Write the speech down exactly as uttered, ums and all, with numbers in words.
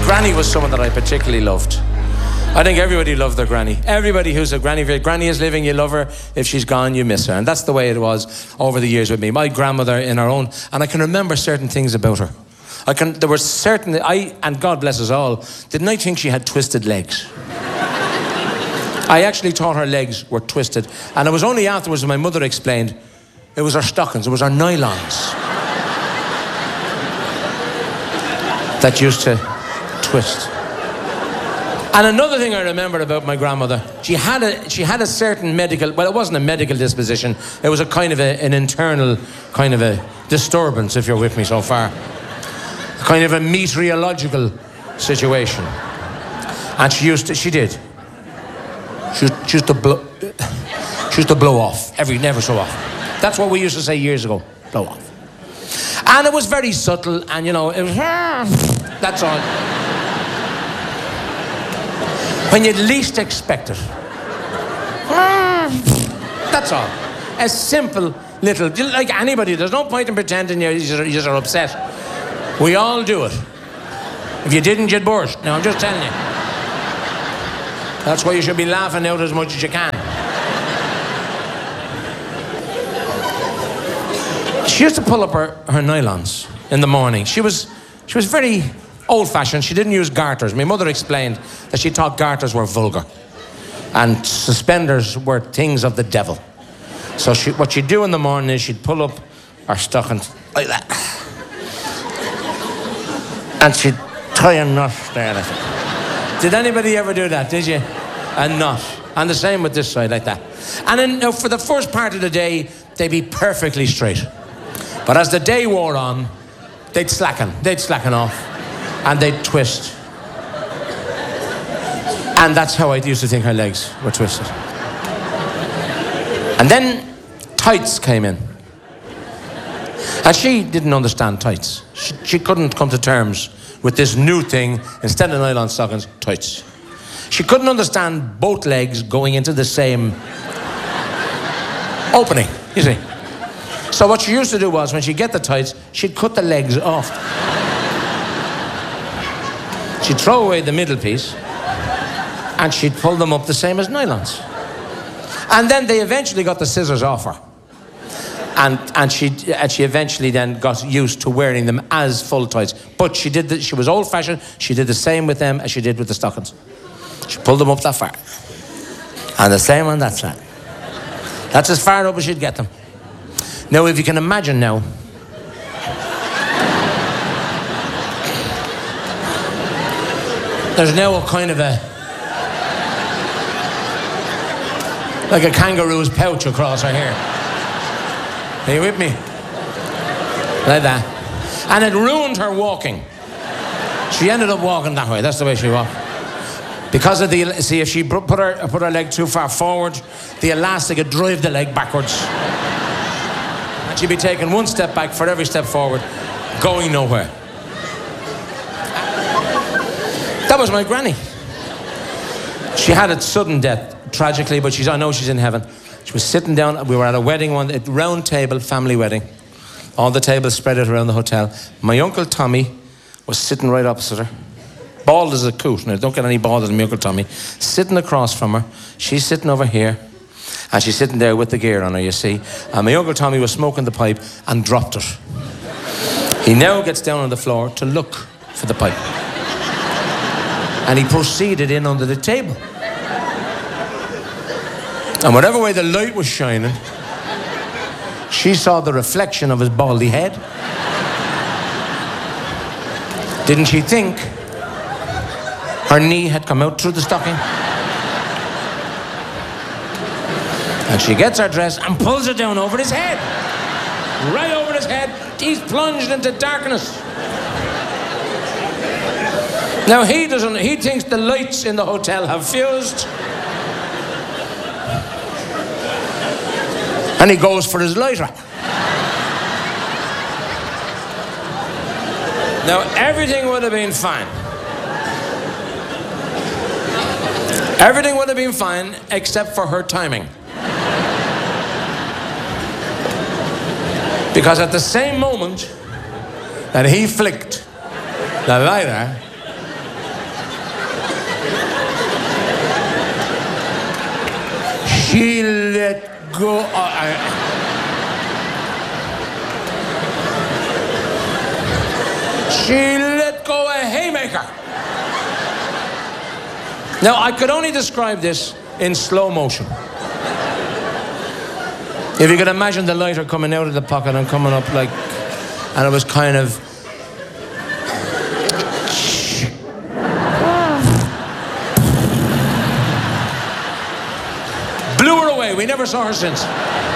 Granny was someone that I particularly loved. I think everybody loved their granny. Everybody who's a granny, if your granny is living, you love her. If she's gone, you miss her. And that's the way it was over the years with me. My grandmother in her own, and I can remember certain things about her. I can, there were certain, I, and God bless us all, didn't I think she had twisted legs? I actually thought her legs were twisted. And it was only afterwards when my mother explained, it was her stockings, it was her nylons that used to twist. And another thing I remembered about my grandmother, she had a she had a certain medical, well, it wasn't a medical disposition, it was a kind of a, an internal kind of a disturbance, if you're with me so far. A kind of a meteorological situation. And she used to, she did. She, she used to blow, she used to blow off, every, never so often. That's what we used to say years ago, blow off. And it was very subtle, and you know, it was, that's all. When you'd least expect it. That's all. A simple little, like anybody, there's no point in pretending you just are upset. We all do it. If you didn't, you'd burst. Now, I'm just telling you. That's why you should be laughing out as much as you can. She used to pull up her, her nylons in the morning. She was, she was very old-fashioned. She didn't use garters. My mother explained that she thought garters were vulgar and suspenders were things of the devil. So she, what she'd do in the morning is she'd pull up her stockings like that. And she'd tie a knot there. Like that. Did anybody ever do that, did you? A knot. And the same with this side, like that. And then, now, for the first part of the day, they'd be perfectly straight. But as the day wore on, they'd slacken. They'd slacken off. And they'd twist. And that's how I used to think her legs were twisted. And then tights came in. And she didn't understand tights. She, she couldn't come to terms with this new thing. Instead of nylon stockings, tights. She couldn't understand both legs going into the same opening, you see. So what she used to do was, when she'd get the tights, she'd cut the legs off. She'd throw away the middle piece, and she'd pull them up the same as nylons. And then they eventually got the scissors off her. And, and, she, and she eventually then got used to wearing them as full tights. But she, did the, she was old-fashioned. She did the same with them as she did with the stockings. She pulled them up that far. And the same on that side. That's as far up as she'd get them. Now, if you can imagine now, there's now a kind of a, like a kangaroo's pouch across her hair. Are you with me? Like that. And it ruined her walking. She ended up walking that way. That's the way she walked. Because of the, see, if she put her, put her leg too far forward, the elastic would drive the leg backwards. And she'd be taking one step back for every step forward, going nowhere. That was my granny. She had a sudden death, tragically, but she's, I know she's in heaven. She was sitting down, we were at a wedding, one, a round table, family wedding. All the tables spread out around the hotel. My Uncle Tommy was sitting right opposite her. Bald as a coot. Now, don't get any balder than my Uncle Tommy. Sitting across from her. She's sitting over here. And she's sitting there with the gear on her, you see. And my Uncle Tommy was smoking the pipe and dropped it. He now gets down on the floor to look for the pipe. And he proceeded in under the table. And whatever way the light was shining, she saw the reflection of his baldy head. Didn't she think her knee had come out through the stocking? And she gets her dress and pulls it down over his head. Right over his head. He's plunged into darkness. Now he doesn't, he thinks the lights in the hotel have fused. And he goes for his lighter. Now everything would have been fine. Everything would have been fine except for her timing. Because at the same moment that he flicked the lighter, She let go. Uh, I, she let go a haymaker. Now, I could only describe this in slow motion. If you could imagine the lighter coming out of the pocket and coming up like, and it was kind of, blew her away. We never saw her since.